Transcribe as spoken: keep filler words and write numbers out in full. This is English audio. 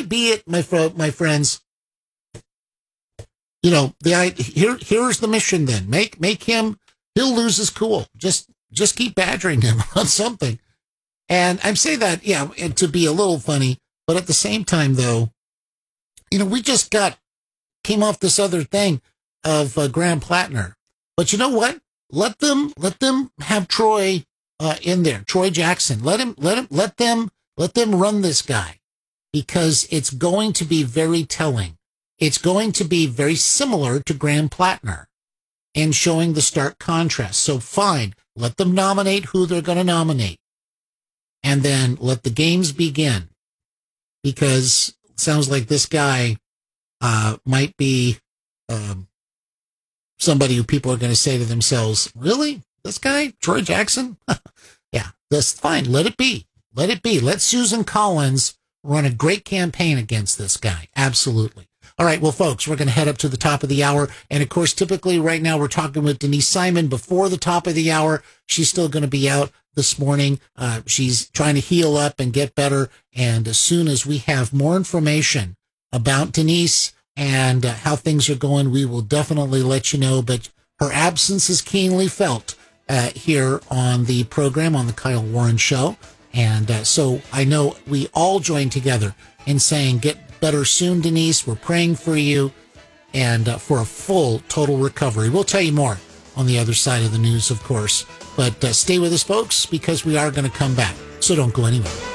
be it, my fr- my friends. You know, the I, here here's the mission. Then make make him. He'll lose his cool. Just just keep badgering him on something. And I'm saying that, yeah, and to be a little funny, but at the same time, though, you know, we just got came off this other thing of uh, Graham Plattner. But you know what? Let them let them have Troy uh, in there, Troy Jackson. Let him let him let them let them run this guy, because it's going to be very telling. It's going to be very similar to Graham Plattner in showing the stark contrast. So fine, let them nominate who they're going to nominate, and then let the games begin, because it sounds like this guy uh, might be um, somebody who people are going to say to themselves, really? This guy, Troy Jackson? Yeah, that's fine. Let it be. Let it be. Let Susan Collins run a great campaign against this guy. Absolutely. All right, well, folks, we're going to head up to the top of the hour. And, of course, typically right now we're talking with Denise Simon before the top of the hour. She's still going to be out this morning. Uh, she's trying to heal up and get better. And as soon as we have more information about Denise and uh, how things are going, we will definitely let you know. But her absence is keenly felt uh, here on the program, on the Kyle Warren Show. And uh, so I know we all join together in saying, get better soon, Denise. We're praying for you and uh, for a full, total recovery. We'll tell you more on the other side of the news, of course. But uh, stay with us, folks, because we are going to come back. So don't go anywhere.